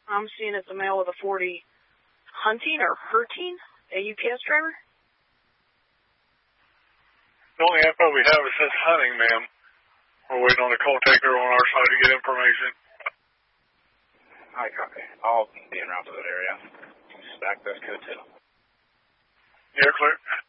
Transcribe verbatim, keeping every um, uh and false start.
I'm seeing it's a male with a forty hunting or hurting, a U P S driver. The only info we have is says hunting, ma'am. We're waiting on the call taker on our side to get information. Hi, copy. I'll be en route to that area. Back this code two. You're clear.